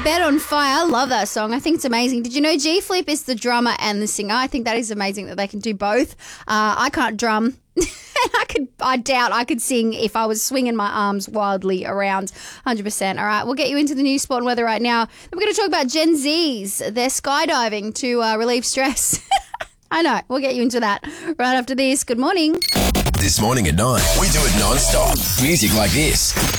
Bed on Fire. I love that song. I think it's amazing. Did you know G Flip is the drummer and the singer? I think that is amazing that they can do both. I can't drum. I doubt I could sing if I was swinging my arms wildly around 100%. All right, we'll get you into the news, sport and weather right now. Then we're going to talk about Gen Zs. They're skydiving to relieve stress. I know. We'll get you into that right after this. Good morning. This morning at 9, we do it non-stop. Music like this.